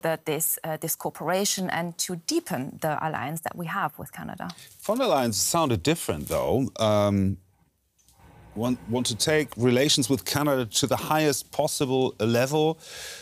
this cooperation and to deepen the alliance that we have with Canada. Von der Leyen sounded different, though. Want to take relations with Canada to the highest possible level.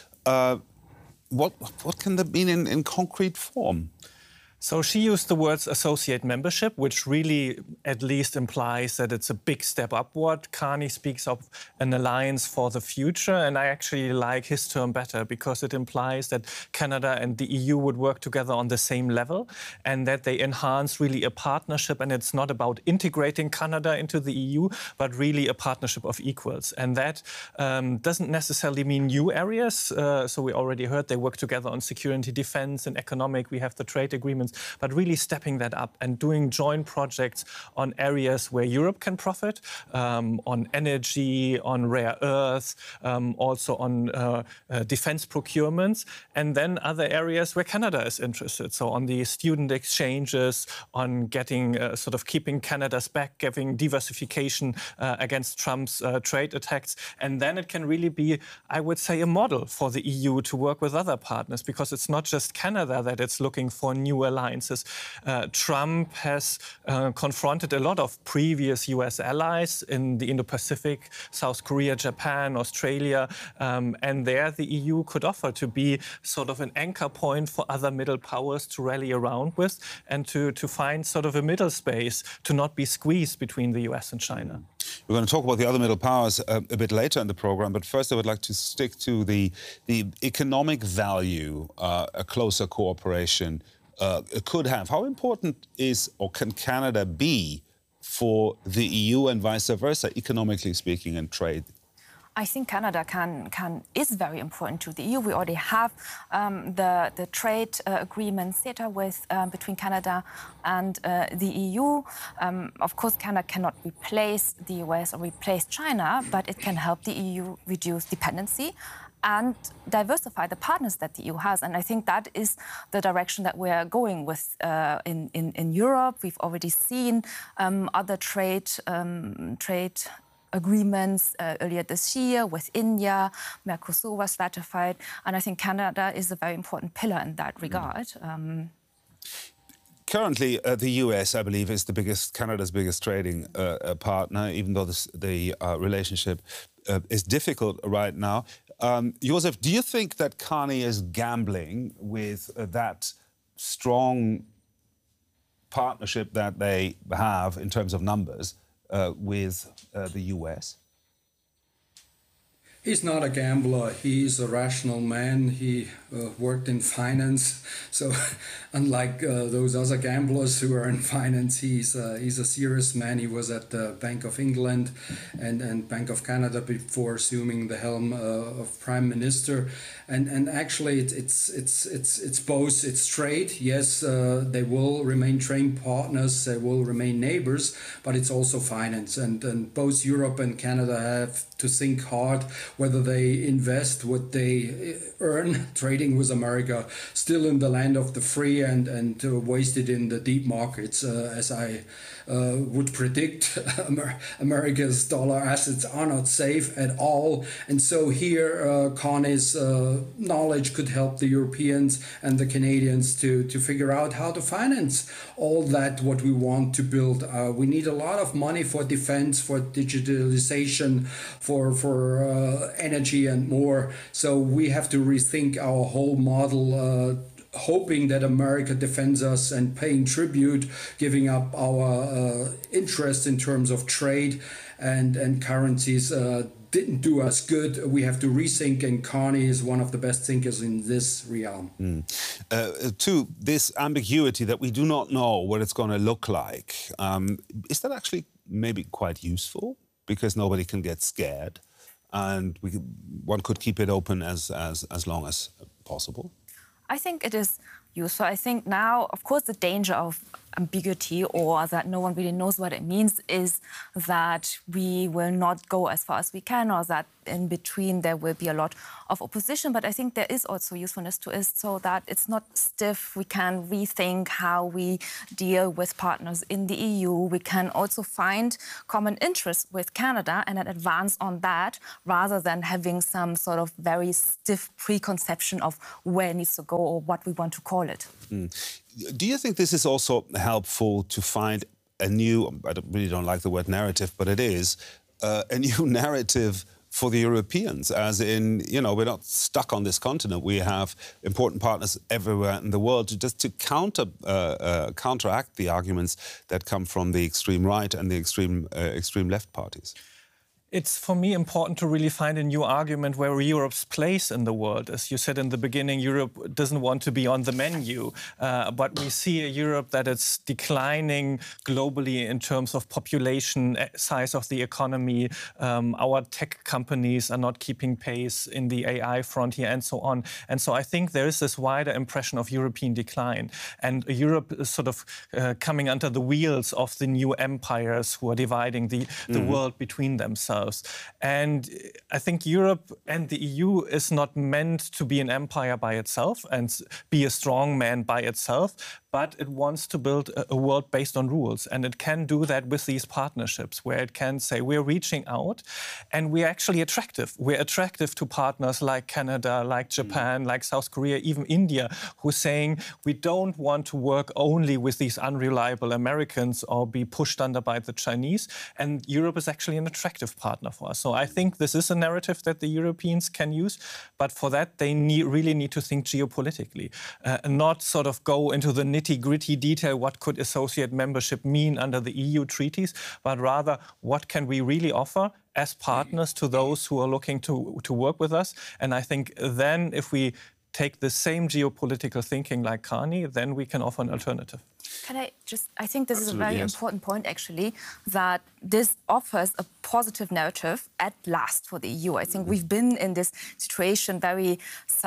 What can that mean in concrete form? So she used the words associate membership, which really at least implies that it's a big step upward. Carney speaks of an alliance for the future, and I actually like his term better because it implies that Canada and the EU would work together on the same level and that they enhance really a partnership, and it's not about integrating Canada into the EU, but really a partnership of equals. And that doesn't necessarily mean new areas. So we already heard they work together on security, defense and economic. We have the trade agreements. But really stepping that up and doing joint projects on areas where Europe can profit, on energy, on rare earths, also on defense procurements, and then other areas where Canada is interested. So on the student exchanges, on getting sort of keeping Canada's back, giving diversification against Trump's trade attacks. And then it can really be, I would say, a model for the EU to work with other partners, because it's not just Canada that it's looking for new alliances. Trump has confronted a lot of previous US allies in the Indo-Pacific, South Korea, Japan, Australia, and there the EU could offer to be sort of an anchor point for other middle powers to rally around with and to find sort of a middle space to not be squeezed between the US and China. We're going to talk about the other middle powers a bit later in the programme, but first I would like to stick to the economic value a closer cooperation could have. How important is or can Canada be for the EU and vice versa, economically speaking, and trade? I think Canada is very important to the EU. We already have the trade agreement CETA between Canada and the EU. Of course, Canada cannot replace the US or replace China, but it can help the EU reduce dependency and diversify the partners that the EU has. And I think that is the direction that we're going with in Europe. We've already seen other trade agreements earlier this year with India. Mercosur was ratified. And I think Canada is a very important pillar in that regard. Currently, the US, I believe, is Canada's biggest trading partner, even though the relationship is difficult right now. Josef, do you think that Carney is gambling with that strong partnership that they have in terms of numbers with the US? He's not a gambler. He's a rational man. He worked in finance. So unlike those other gamblers who are in finance, he's a serious man. He was at the Bank of England and Bank of Canada before assuming the helm of Prime Minister. And actually, it's both. It's trade. Yes, they will remain trade partners. They will remain neighbors. But it's also finance. And both Europe and Canada have to think hard whether they invest what they earn trading with America still in the land of the free and waste it in the deep markets, as I would predict. America's dollar assets are not safe at all. And so here Carney's knowledge could help the Europeans and the Canadians to figure out how to finance all that what we want to build. We need a lot of money for defense, for digitalization, for energy and more. So we have to rethink our whole model, hoping that America defends us and paying tribute, giving up our interest in terms of trade and currencies didn't do us good. We have to rethink, and Carney is one of the best thinkers in this realm. To this ambiguity that we do not know what it's going to look like, is that actually maybe quite useful? Because nobody can get scared, and one could keep it open as long as possible. I think it is useful. I think now, of course, the danger of ambiguity, or that no one really knows what it means, is that we will not go as far as we can, or that in between there will be a lot of opposition. But I think there is also usefulness to it, so that it's not stiff. We can rethink how we deal with partners in the EU. We can also find common interests with Canada and then advance on that, rather than having some sort of very stiff preconception of where it needs to go or what we want to call it. Do you think this is also helpful to find a new, I really don't like the word narrative, but it is, a new narrative for the Europeans, as in, you know, we're not stuck on this continent. We have important partners everywhere in the world to counteract the arguments that come from the extreme right and the extreme left parties. It's, for me, important to really find a new argument where Europe's place in the world. As you said in the beginning, Europe doesn't want to be on the menu, but we see a Europe that is declining globally in terms of population, size of the economy. Our tech companies are not keeping pace in the AI frontier and so on. And so I think there is this wider impression of European decline. And Europe is sort of coming under the wheels of the new empires who are dividing the world between themselves. And I think Europe and the EU is not meant to be an empire by itself and be a strong man by itself, but it wants to build a world based on rules. And it can do that with these partnerships, where it can say, we're reaching out and we're actually attractive. We're attractive to partners like Canada, like Japan, like South Korea, even India, who are saying, we don't want to work only with these unreliable Americans or be pushed under by the Chinese. And Europe is actually an attractive partner for us. So I think this is a narrative that the Europeans can use. But for that, they really need to think geopolitically, and not sort of go into the nitty-gritty detail, what could associate membership mean under the EU treaties, but rather what can we really offer as partners to those who are looking to work with us. And I think then if we take the same geopolitical thinking like Carney, then we can offer an alternative. I think this is a very important point, actually, that this offers a positive narrative at last for the EU. I think we've been in this situation very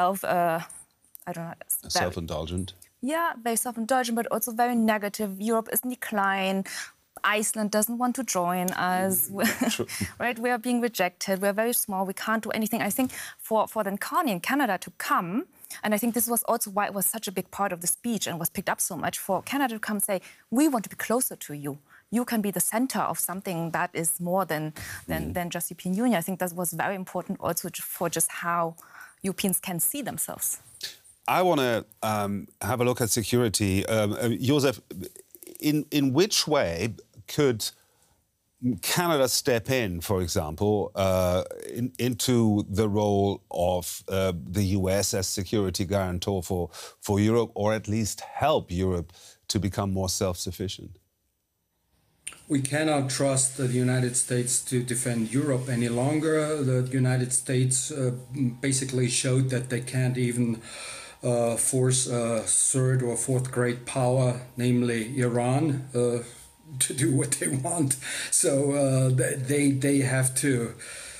self-indulgent. Yeah, very self-indulgent, but also very negative. Europe is in decline. Iceland doesn't want to join us, right? We are being rejected. We're very small. We can't do anything. I think for then Carney in Canada to come, and I think this was also why it was such a big part of the speech and was picked up so much, for Canada to come and say, we want to be closer to you. You can be the center of something that is more than just European Union. I think that was very important also for just how Europeans can see themselves. I want to have a look at security. Josef, in which way could Canada step in, for example, into the role of the US as security guarantor for Europe, or at least help Europe to become more self-sufficient? We cannot trust the United States to defend Europe any longer. The United States basically showed that they can't even force a third or fourth great power, namely Iran, to do what they want. So they have to,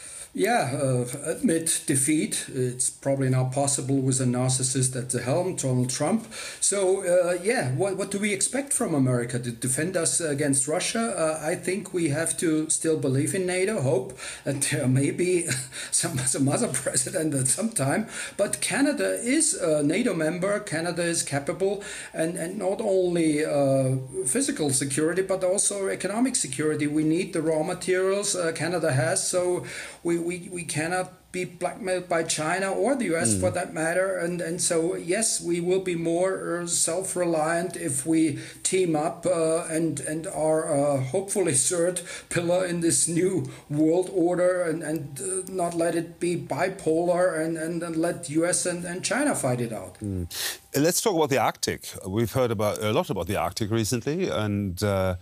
admit defeat. It's probably not possible with a narcissist at the helm, Donald Trump. So, what do we expect from America to defend us against Russia? I think we have to still believe in NATO, hope that there may be some other president at some time. But Canada is a NATO member. Canada is capable, and not only physical security, but also economic security. We need the raw materials Canada has, so we cannot be blackmailed by China or the US for that matter. And so, yes, we will be more self-reliant if we team up and are hopefully third pillar in this new world order and not let it be bipolar and let US and China fight it out. Let's talk about the Arctic. We've heard a lot about the Arctic recently, and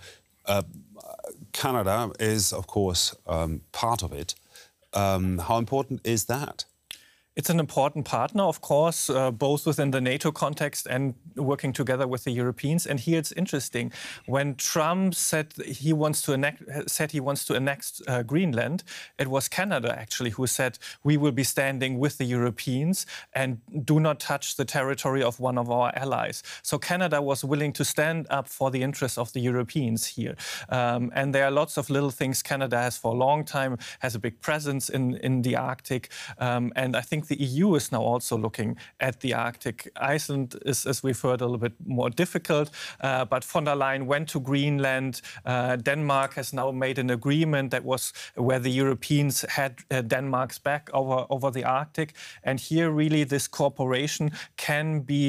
Canada is, of course, part of it. How important is that? It's an important partner, of course, both within the NATO context and working together with the Europeans. And here it's interesting. When Trump said he wants to annex Greenland, it was Canada actually who said we will be standing with the Europeans and do not touch the territory of one of our allies. So Canada was willing to stand up for the interests of the Europeans here. And there are lots of little things Canada has for a long time, has a big presence in the Arctic. And I think the EU is now also looking at the Arctic. Iceland is, as we've heard, a little bit more difficult. But von der Leyen went to Greenland. Denmark has now made an agreement that was where the Europeans had Denmark's back over the Arctic. And here, really, this cooperation can be